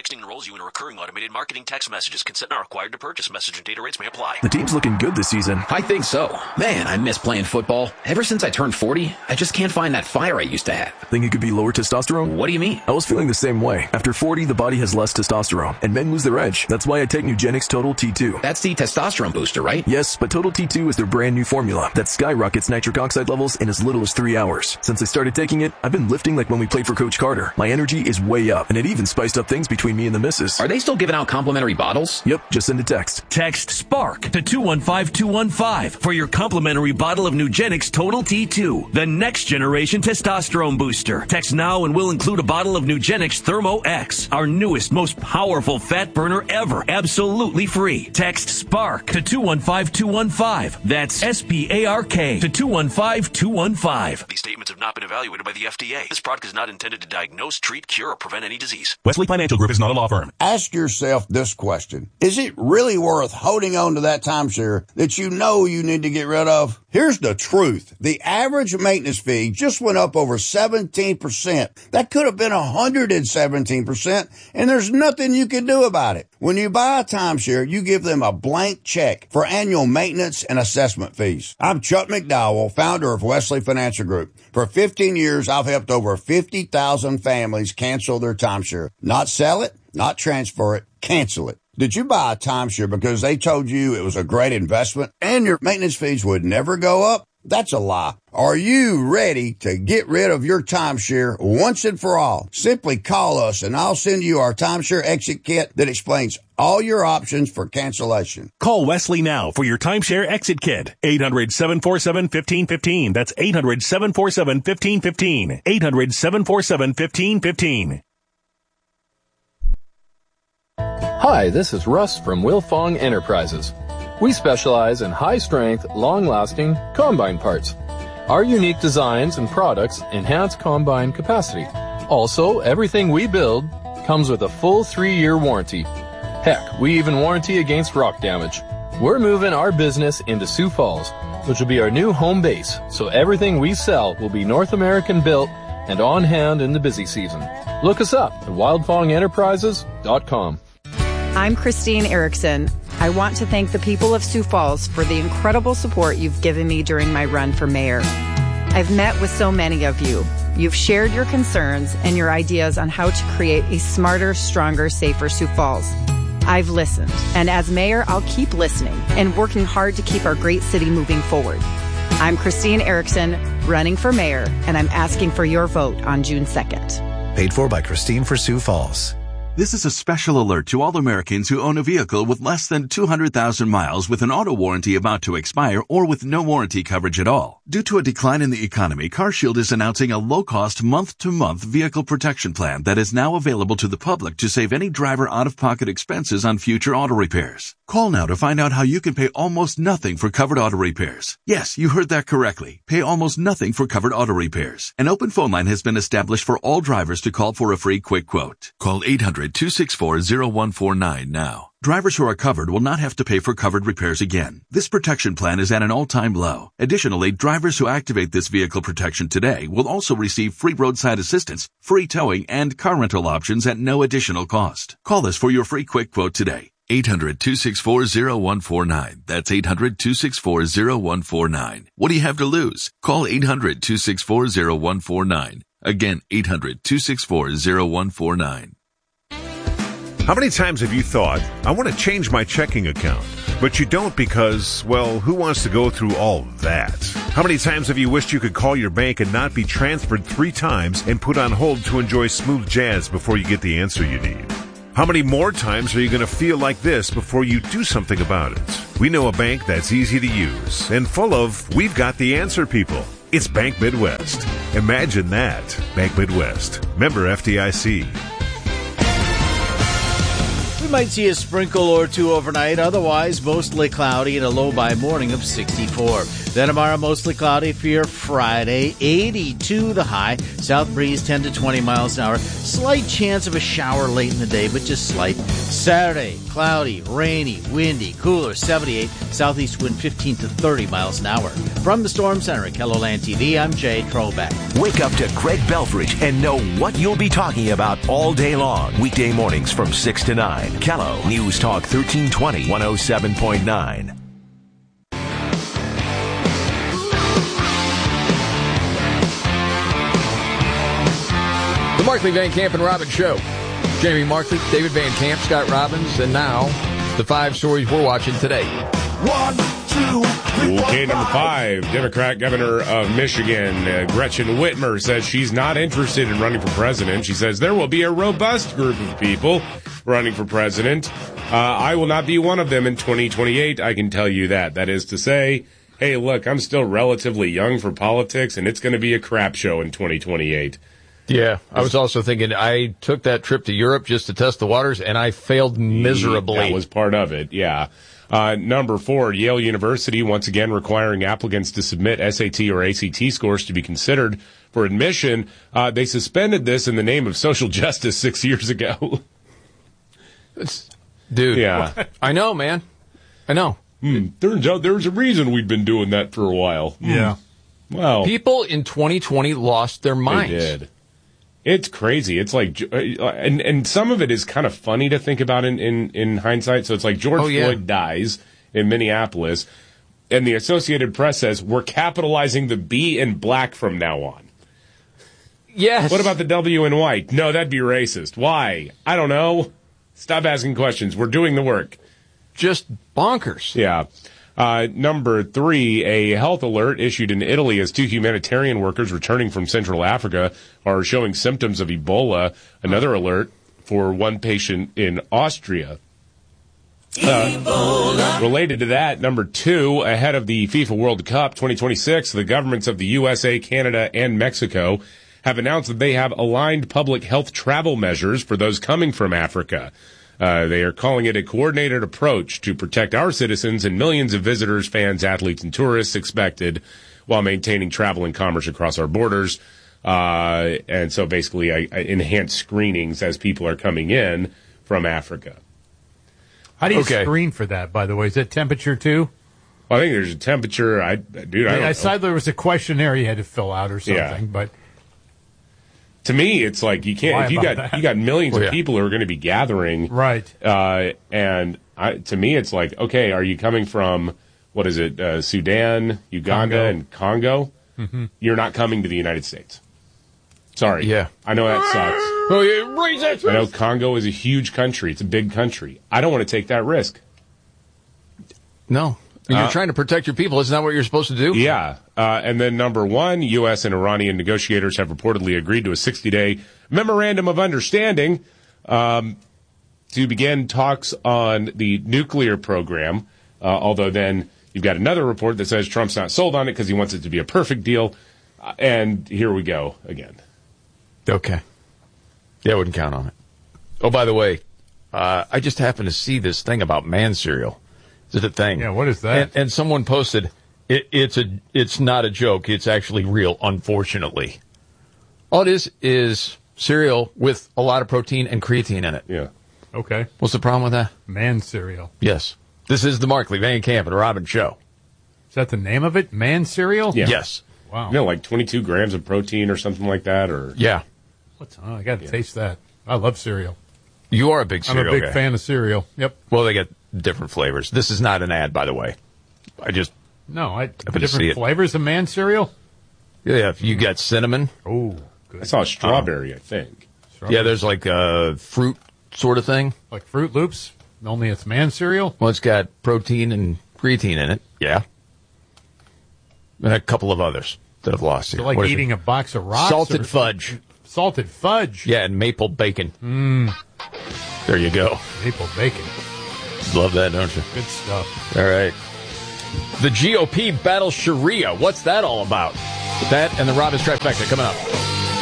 Texting enrolls you in a recurring automated marketing text messages. Consent not required to purchase. Message and data rates may apply. The team's looking good this season. I think so. Man, I miss playing football. Ever since I turned 40, I just can't find that fire I used to have. Think it could be lower testosterone? What do you mean? I was feeling the same way. After 40, the body has less testosterone, and men lose their edge. That's why I take Nugenix Total T2. That's the testosterone booster, right? Yes, but Total T2 is their brand new formula that skyrockets nitric oxide levels in as little as 3 hours. Since I started taking it, I've been lifting like when we played for Coach Carter. My energy is way up, and it even spiced up things between me and the missus. Are they still giving out complimentary bottles? Yep, just send a text. Text SPARK to 215-215 for your complimentary bottle of Nugenix Total T2, the next generation testosterone booster. Text now and we'll include a bottle of Nugenix Thermo X, our newest, most powerful fat burner ever, absolutely free. Text SPARK to 215-215. That's SPARK to 215-215. These statements have not been evaluated by the FDA. This product is not intended to diagnose, treat, cure, or prevent any disease. Wesley Financial Group is not a law firm. Ask yourself this question. Is it really worth holding on to that timeshare that you know you need to get rid of? Here's the truth. The average maintenance fee just went up over 17%. That could have been 117%, and there's nothing you can do about it. When you buy a timeshare, you give them a blank check for annual maintenance and assessment fees. I'm Chuck McDowell, founder of Wesley Financial Group. For 15 years, I've helped over 50,000 families cancel their timeshare. Not sell it, not transfer it, cancel it. Did you buy a timeshare because they told you it was a great investment and your maintenance fees would never go up? That's a lie. Are you ready to get rid of your timeshare once and for all? Simply call us and I'll send you our timeshare exit kit that explains all your options for cancellation. Call Wesley now for your timeshare exit kit. 800-747-1515. That's 800-747-1515. 800-747-1515. Hi, this is Russ from Wilfong Enterprises. We specialize in high-strength, long-lasting combine parts. Our unique designs and products enhance combine capacity. Also, everything we build comes with a full 3-year warranty. Heck, we even warranty against rock damage. We're moving our business into Sioux Falls, which will be our new home base, so everything we sell will be North American built and on hand in the busy season. Look us up at wildfongenterprises.com. I'm Christine Erickson. I want to thank the people of Sioux Falls for the incredible support you've given me during my run for mayor. I've met with so many of you. You've shared your concerns and your ideas on how to create a smarter, stronger, safer Sioux Falls. I've listened, and as mayor, I'll keep listening and working hard to keep our great city moving forward. I'm Christine Erickson, running for mayor, and I'm asking for your vote on June 2nd. Paid for by Christine for Sioux Falls. This is a special alert to all Americans who own a vehicle with less than 200,000 miles with an auto warranty about to expire or with no warranty coverage at all. Due to a decline in the economy, CarShield is announcing a low-cost month-to-month vehicle protection plan that is now available to the public to save any driver out-of-pocket expenses on future auto repairs. Call now to find out how you can pay almost nothing for covered auto repairs. Yes, you heard that correctly. Pay almost nothing for covered auto repairs. An open phone line has been established for all drivers to call for a free quick quote. Call 800-264-0149 now. Drivers who are covered will not have to pay for covered repairs again. This protection plan is at an all-time low. Additionally, drivers who activate this vehicle protection today will also receive free roadside assistance, free towing, and car rental options at no additional cost. Call us for your free quick quote today. 800-264-0149. That's 800-264-0149. What do you have to lose? Call 800-264-0149. Again, 800-264-0149. How many times have you thought, I want to change my checking account, but you don't because, well, who wants to go through all that? How many times have you wished you could call your bank and not be transferred 3 times and put on hold to enjoy smooth jazz before you get the answer you need? How many more times are you going to feel like this before you do something about it? We know a bank that's easy to use and full of we've got the answer people. It's Bank Midwest. Imagine that. Bank Midwest. Member FDIC. We might see a sprinkle or two overnight, otherwise mostly cloudy and a low by morning of 64. Then tomorrow, mostly cloudy for your Friday. 82 the high. South breeze 10 to 20 miles an hour. Slight chance of a shower late in the day, but just slight. Saturday, cloudy, rainy, windy, cooler, 78. Southeast wind 15 to 30 miles an hour. From the Storm Center at KELOLAND TV, I'm Jay Trollback. Wake up to Greg Belfrage and know what you'll be talking about all day long. Weekday mornings from 6 to 9. KELO News Talk 1320, 107.9. The Markley, Van Camp, and Robbins Show. Jamie Markley, David Van Camp, Scott Robbins, and now the 5 stories we're watching today. 1, 2, 3, Okay, number 5, Democrat Governor of Michigan, Gretchen Whitmer, says she's not interested in running for president. She says there will be a robust group of people running for president. I will not be one of them in 2028, I can tell you that. That is to say, hey, look, I'm still relatively young for politics, and it's going to be a crap show in 2028. Yeah, I was also thinking I took that trip to Europe just to test the waters, and I failed miserably. That was part of it, yeah. Number 4, Yale University once again requiring applicants to submit SAT or ACT scores to be considered for admission. They suspended this in the name of social justice 6 years ago. Dude, yeah. I know, man. I know. Turns out there's a reason we've been doing that for a while. Yeah. Well, people in 2020 lost their minds. They did. It's crazy. It's like, and some of it is kind of funny to think about in hindsight. So it's like George Floyd dies in Minneapolis, and the Associated Press says we're capitalizing the B in black from now on. Yes. What about the W in white? No, that'd be racist. Why? I don't know. Stop asking questions. We're doing the work. Just bonkers. Yeah. Number 3, a health alert issued in Italy as 2 humanitarian workers returning from Central Africa are showing symptoms of Ebola. Another alert for 1 patient in Austria. Related to that, number 2, ahead of the FIFA World Cup 2026, the governments of the USA, Canada, and Mexico have announced that they have aligned public health travel measures for those coming from Africa. They are calling it a coordinated approach to protect our citizens and millions of visitors, fans, athletes, and tourists expected while maintaining travel and commerce across our borders. And so basically enhanced screenings as people are coming in from Africa. How do you screen for that, by the way? Is it temperature, too? Well, I think there's a temperature. I don't know. I saw there was a questionnaire you had to fill out or something, but... To me, it's like you can't. If you got millions of people who are going to be gathering, right? And to me, it's like, okay, are you coming from what is it? Sudan, Uganda, and Congo? Mm-hmm. You're not coming to the United States. Sorry. Yeah, I know that sucks. Oh, yeah, racist. I know Congo is a huge country. It's a big country. I don't want to take that risk. No. You're trying to protect your people. Isn't that what you're supposed to do? Yeah. And then number 1, U.S. and Iranian negotiators have reportedly agreed to a 60-day memorandum of understanding to begin talks on the nuclear program. Although then you've got another report that says Trump's not sold on it because he wants it to be a perfect deal. And here we go again. Okay. Yeah, I wouldn't count on it. Oh, by the way, I just happened to see this thing about man cereal. Is it a thing? Yeah, what is that? And someone posted, it's not a joke. It's actually real, unfortunately. All it is cereal with a lot of protein and creatine in it. Yeah. Okay. What's the problem with that? Man cereal. Yes. This is the Markley, Van Camp, and Robbins Show. Is that the name of it? Man cereal? Yeah. Yes. Wow. You know, like 22 grams of protein or something like that? Or yeah. I got to taste that. I love cereal. You are a big cereal I'm a big fan of cereal. Yep. Well, they get different flavors. This is not an ad, by the way. Different flavors of man cereal? Yeah, you got cinnamon. Oh, good. I saw strawberry, I think. Yeah, there's like a fruit sort of thing. Like Fruit Loops, only it's man cereal? Well, it's got protein and creatine in it. Yeah. And a couple of others that have lost here. So like eating a box of rocks? Salted fudge. Salted fudge? Yeah, and maple bacon. There you go. Maple bacon. Love that, don't you? Good stuff. All right. The GOP battles Sharia. What's that all about? That and the Robbins Trifecta coming up.